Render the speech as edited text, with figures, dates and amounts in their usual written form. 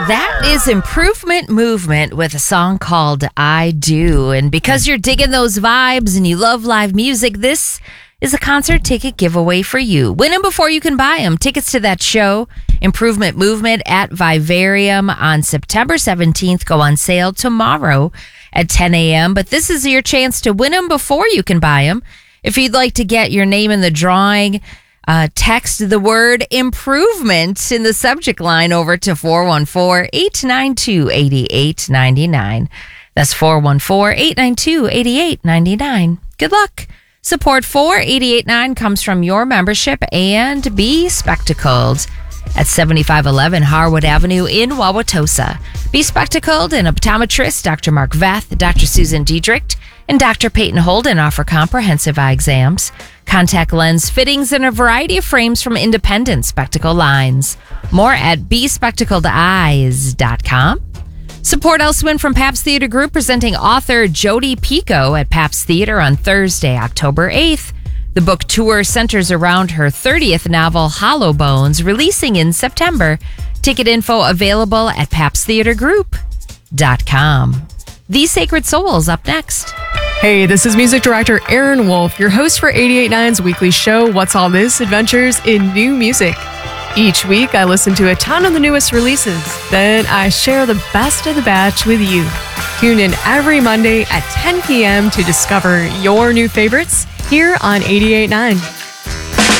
That is Improvement Movement with a song called I Do. And because you're digging those vibes and you love live music, this is a concert ticket giveaway for you. Win them before you can buy them. Tickets to that show, Improvement Movement at Vivarium on September 17th, go on sale tomorrow at 10 a.m. But this is your chance to win them before you can buy them. If you'd like to get your name in the drawing, text the word improvement in the subject line over to 414-892-8899. That's 414-892-8899. Good luck. Support for 88.9 comes from your membership and Be Spectacled at 7511 Harwood Avenue in Wauwatosa. Be Spectacled and optometrist Dr. Mark Veth, Dr. Susan Diedrich, and Dr. Peyton Holden offer comprehensive eye exams, contact lens fittings, and a variety of frames from independent spectacle lines. More at bespectacledeyes.com. Support also win from Pabst Theater Group, presenting author Jodi Picoult at Pabst Theater on Thursday, October 8th. The book tour centers around her 30th novel, Hollow Bones, releasing in September. Ticket info available at pabsttheatergroup.com. The Sacred Souls up next. Hey, this is music director Aaron Wolf, your host for 88.9's weekly show, What's All This? Adventures in New Music. Each week, I listen to a ton of the newest releases. Then I share the best of the batch with you. Tune in every Monday at 10 p.m. to discover your new favorites here on 88.9.